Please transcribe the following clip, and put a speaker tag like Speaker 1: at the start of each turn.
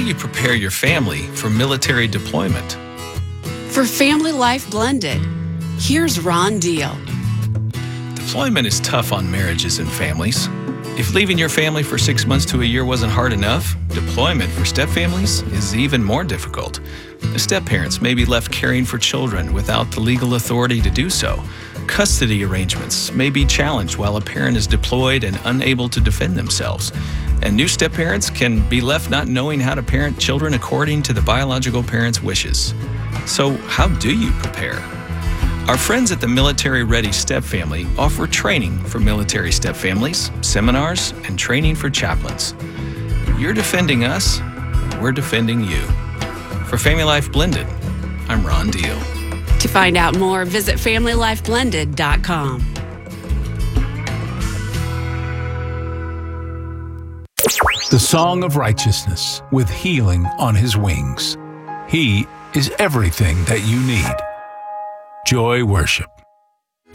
Speaker 1: you prepare your family for military deployment?
Speaker 2: For Family Life Blended, here's Ron Deal.
Speaker 1: Deployment is tough on marriages and families. If leaving your family for 6 months to a year wasn't hard enough, deployment for step-families is even more difficult. The step-parents may be left caring for children without the legal authority to do so. Custody arrangements may be challenged while a parent is deployed and unable to defend themselves. And new step-parents can be left not knowing how to parent children according to the biological parent's wishes. So how do you prepare? Our friends at the Military Ready Step Family offer training for military step families, seminars, and training for chaplains. You're defending us, we're defending you. For Family Life Blended, I'm Ron Deal.
Speaker 2: To find out more, visit FamilyLifeBlended.com.
Speaker 3: The Song of Righteousness with healing on his wings. He is everything that you need. Joy Worship.